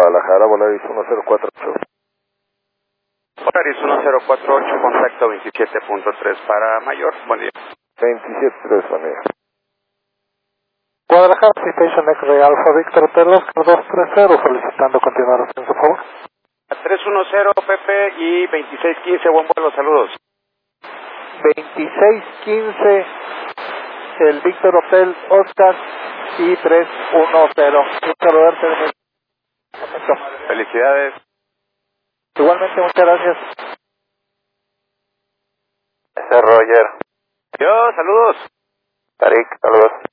Guadalajara, Volaris 1048. Volaris 1048, contacto 27.3 para Mayor, buen día. 27.3, buen día. Guadalajara, Citation X-Ray Alpha Victor Hotel Oscar 230, solicitando continuar ascenso, por favor. 310 Pepe y 2615, buen vuelo, saludos. 2615, el Victor Hotel Oscar y 310. Un saludarte de momento. Felicidades. Igualmente, muchas gracias. Ese es Roger. Adiós, saludos. Tarik, saludos.